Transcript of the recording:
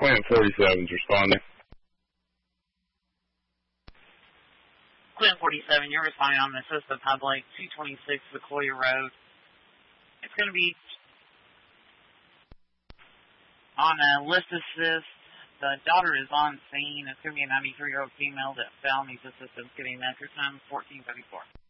Clinton 47's responding. Clinton 47, you're responding on the Assistant Public, 226 Sequoia Road. It's going to be on a list assist. The daughter is on scene. It's going to be a 93-year-old female that felonies assistance getting measured time 1434.